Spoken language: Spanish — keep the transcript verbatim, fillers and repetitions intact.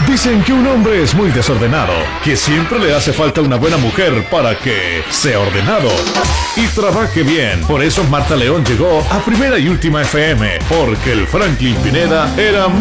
Dicen que un hombre es muy desordenado, que siempre le hace falta una buena mujer para que sea ordenado y trabaje bien. Por eso Marta León llegó a Primera y Última F M, porque el Franklin Pineda era